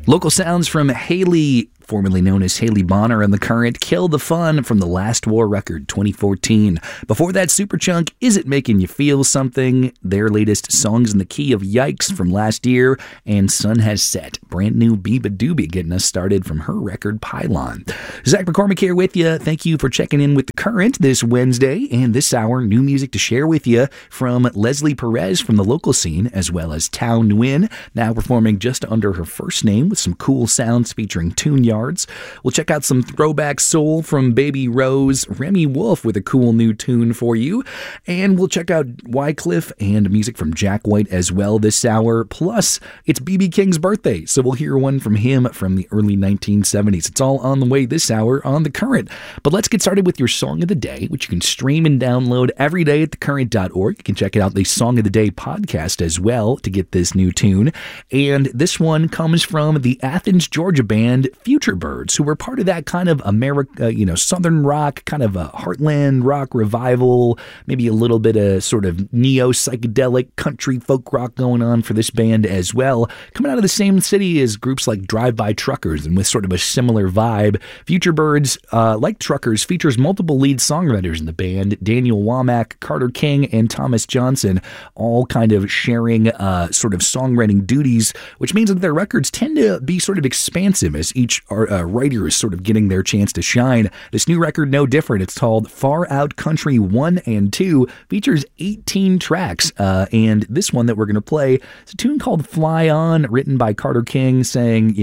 Local sounds from Haley, formerly known as Haley Bonner, and The Current, Kill the Fun from the Last War record, 2014. Before that, Superchunk, Is It Making You Feel Something? Their latest Songs in the Key of Yikes from last year, and Sun Has Set, brand new Biba Doobie getting us started from her record Pylon. Zach McCormick here with you. Thank you for checking in with The Current this Wednesday, and this hour, new music to share with you from Leslie Perez from the local scene, as well as Tao Nguyen, now performing just under her first name with some cool sounds featuring Tune Yards. We'll check out some throwback soul from Baby Rose, Remy Wolf with a cool new tune for you, and we'll check out Wycliffe and music from Jack White as well this hour. Plus, it's B.B. King's birthday, so we'll hear one from him from the early 1970s. It's all on the way this hour on The Current. But let's get started with your Song of the Day, which you can stream and download every day at thecurrent.org. You can check out the Song of the Day podcast as well to get this new tune. And this one comes from the Athens, Georgia band Future Birds, who were part of that kind of Southern rock, kind of a heartland rock revival, maybe a little bit of sort of neo-psychedelic country folk rock going on for this band as well. Coming out of the same city as groups like Drive-By Truckers and with sort of a similar vibe. Future Birds, like Truckers, features multiple lead songwriters in the band, Daniel Womack, Carter King, and Thomas Johnson, all kind of sharing sort of songwriting duties, which means that their records tend to be sort of expansive as each writer is sort of getting their chance to shine. This new record, no different. It's called Far Out Country 1 and 2, features 18 tracks, and this one that we're going to play is a tune called Fly On, written by Carter King, saying,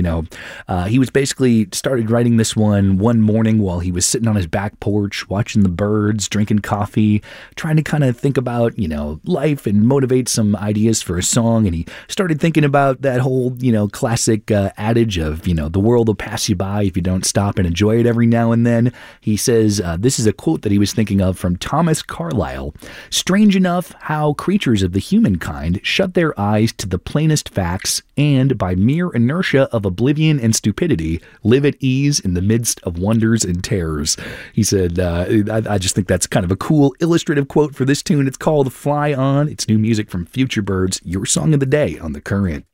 he was basically started writing this one morning while he was sitting on his back porch, watching the birds, drinking coffee, trying to kind of think about, life and motivate some ideas for a song, and he started thinking about that whole, classic adage of, the world will pass you by if you don't stop and enjoy it every now and then. He says, this is a quote that he was thinking of from Thomas Carlyle. Strange enough how creatures of the humankind shut their eyes to the plainest facts and, by mere inertia of oblivion and stupidity, live at ease in the midst of wonders and terrors. He said, I just think that's kind of a cool illustrative quote for this tune. It's called Fly On. It's new music from Future Birds, your Song of the Day on The Current.